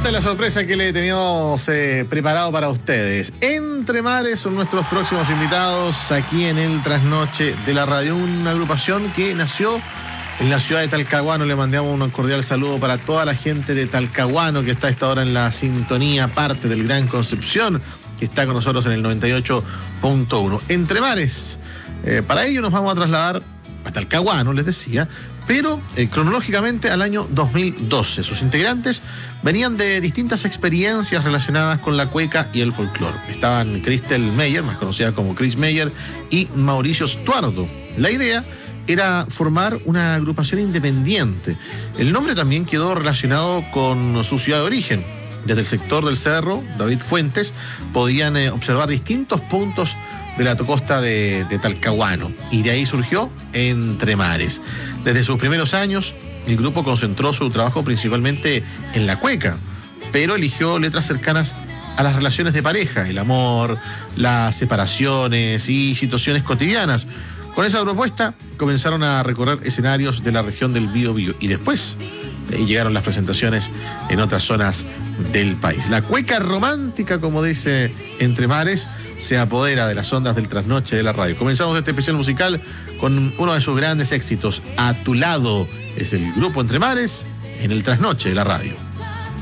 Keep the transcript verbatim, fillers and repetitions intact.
Esta es la sorpresa que le teníamos eh, preparado para ustedes. Entre Mares son nuestros próximos invitados aquí en el Trasnoche de la Radio. Una agrupación que nació en la ciudad de Talcahuano. Le mandamos un cordial saludo para toda la gente de Talcahuano que está a esta hora en la sintonía, parte del Gran Concepción, que está con nosotros en el noventa y ocho punto uno. Entre Mares. Eh, para ello nos vamos a trasladar a Talcahuano, les decía, pero eh, cronológicamente al año dos mil doce. Sus integrantes venían de distintas experiencias relacionadas con la cueca y el folclore. Estaban Cristel Meyer, más conocida como Chris Meyer, y Mauricio Stuardo. La idea era formar una agrupación independiente. El nombre también quedó relacionado con su ciudad de origen. Desde el sector del Cerro, David Fuentes, podían eh, observar distintos puntos de la costa de, de Talcahuano, y de ahí surgió Entre Mares. Desde sus primeros años, el grupo concentró su trabajo principalmente en la cueca, pero eligió letras cercanas a las relaciones de pareja, el amor, las separaciones y situaciones cotidianas. Con esa propuesta comenzaron a recorrer escenarios de la región del Biobío, y después de ahí llegaron las presentaciones en otras zonas del país. La cueca romántica, como dice Entre Mares, se apodera de las ondas del trasnoche de la radio. Comenzamos este especial musical con uno de sus grandes éxitos, A tu lado. Es el grupo Entre Mares en el trasnoche de la radio.